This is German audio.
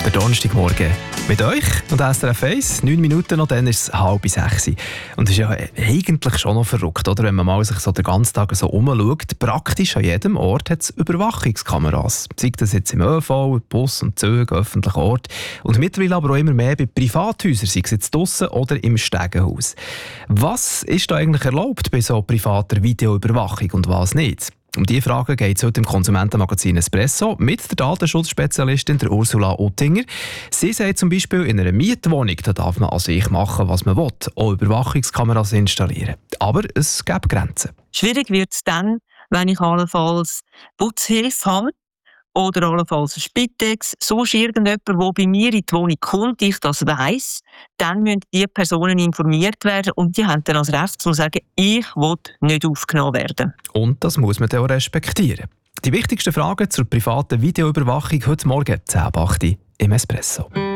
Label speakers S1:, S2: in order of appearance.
S1: Der Donnerstagmorgen mit euch und SRF 1. 9 Minuten noch, dann ist es 5:30. Und es ist ja eigentlich schon noch verrückt, oder? Wenn man mal sich so den ganzen Tag so umschaut. Praktisch an jedem Ort hat es Überwachungskameras. Sei das jetzt im ÖV, Bus und Zügen, öffentlichen Ort. Und mittlerweile aber auch immer mehr bei Privathäusern, sei es jetzt draussen oder im Stegenhaus. Was ist da eigentlich erlaubt bei so privater Videoüberwachung und was nicht? Um diese Frage geht es heute im Konsumentenmagazin Espresso mit der Datenschutzspezialistin der Ursula Uttinger. Sie sagt zum Beispiel, in einer Mietwohnung da darf man an sich machen, was man will, auch Überwachungskameras installieren. Aber es gibt Grenzen.
S2: Schwierig wird es dann, wenn ich allenfalls Putzhilfe habe oder allenfalls eine Spitex, sonst irgendjemand, der bei mir in die Wohnung kommt, ich das weiss, dann müssen diese Personen informiert werden und die haben dann das Recht zu sagen, ich will nicht aufgenommen werden.
S1: Und das muss man dann auch respektieren. Die wichtigsten Fragen zur privaten Videoüberwachung heute Morgen 10:08 im Espresso.